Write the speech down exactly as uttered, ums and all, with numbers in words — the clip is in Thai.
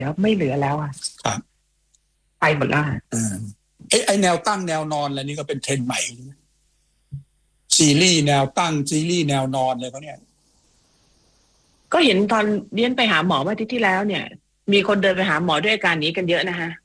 แล้วไม่เหลือแล้วอ่ะครับไปหมดแล้วอะเออไอ้ไอ้แนวตั้งแนวนอนอะไรนี่ก็เป็นเทรนด์ใหม่ซีรีส์แนวตั้งซีรีส์แนวนอนเลยเขาเนี่ยก็เห็นตอนเรียนไปหาหมอเมื่ออาทิตย์ที่แล้วเนี่ย มีคนเดินไปหาหมอด้วยอาการนี้กันเยอะนะคะ